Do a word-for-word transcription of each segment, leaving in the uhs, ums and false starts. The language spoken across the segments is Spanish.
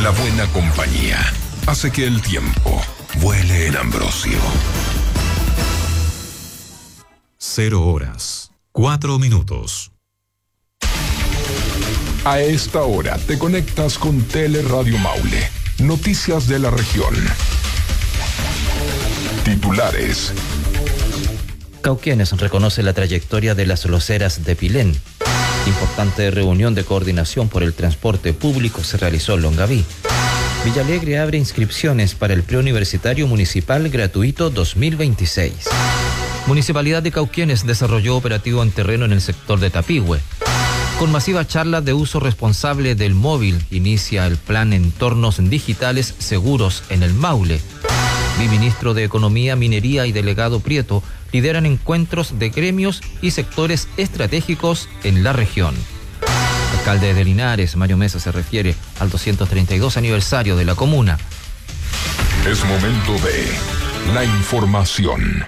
La buena compañía hace que el tiempo vuele en Ambrosio. Cero horas, cuatro minutos. A esta hora te conectas con Teleradio Maule. Noticias de la región. Titulares. Cauquenes reconoce la trayectoria de las loceras de Pilén. Importante reunión de coordinación por el transporte público se realizó en Longaví. Villalegre abre inscripciones para el preuniversitario municipal gratuito dos mil veintiséis. Municipalidad de Cauquenes desarrolló operativo en terreno en el sector de Tapigüe. Con masiva charla de uso responsable del móvil, inicia el plan Entornos Digitales Seguros en el Maule. Mi ministro de Economía, Minería y delegado Prieto lideran encuentros de gremios y sectores estratégicos en la región. Alcalde de Linares, Mario Mesa, se refiere al doscientos treinta y dos aniversario de la comuna. Es momento de la información.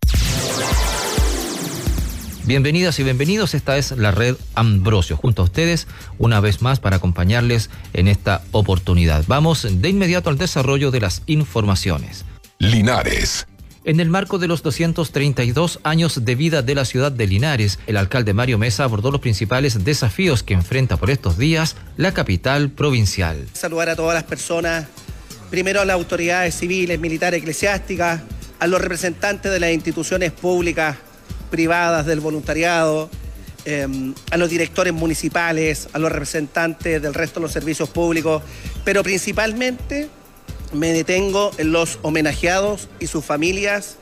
Bienvenidas y bienvenidos, esta es la red Ambrosio, junto a ustedes una vez más para acompañarles en esta oportunidad. Vamos de inmediato al desarrollo de las informaciones. Linares. En el marco de los doscientos treinta y dos años de vida de la ciudad de Linares, el alcalde Mario Mesa abordó los principales desafíos que enfrenta por estos días la capital provincial. Saludar a todas las personas, primero a las autoridades civiles, militares, eclesiásticas, a los representantes de las instituciones públicas, privadas, del voluntariado, eh, a los directores municipales, a los representantes del resto de los servicios públicos, pero principalmente me detengo en los homenajeados y sus familias,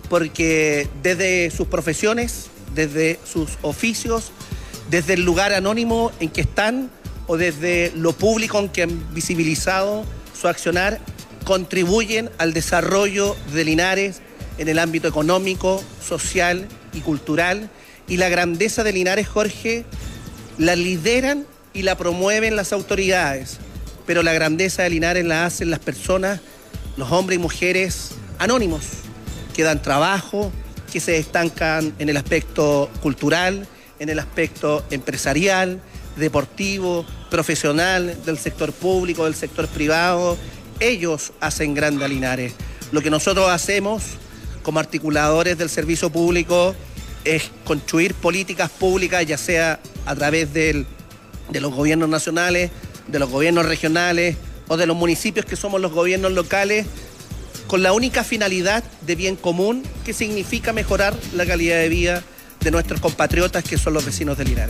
porque desde sus profesiones, desde sus oficios, desde el lugar anónimo en que están o desde lo público en que han visibilizado su accionar, contribuyen al desarrollo de Linares en el ámbito económico, social y cultural, y la grandeza de Linares, Jorge, la lideran y la promueven las autoridades, pero la grandeza de Linares la hacen las personas, los hombres y mujeres anónimos, que dan trabajo, que se destacan en el aspecto cultural, en el aspecto empresarial, deportivo, profesional, del sector público, del sector privado. Ellos hacen grande a Linares. Lo que nosotros hacemos como articuladores del servicio público es construir políticas públicas, ya sea a través del, de los gobiernos nacionales, de los gobiernos regionales o de los municipios que somos los gobiernos locales, con la única finalidad de bien común, que significa mejorar la calidad de vida de nuestros compatriotas que son los vecinos de Linares.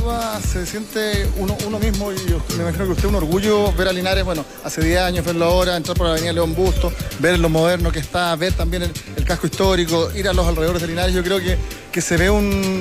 Se siente uno, uno mismo, y yo me imagino que usted un orgullo ver a Linares, bueno, hace diez años, verlo ahora, entrar por la avenida León Bustos, ver lo moderno que está, ver también el, el casco histórico, ir a los alrededores de Linares. Yo creo que, que se ve un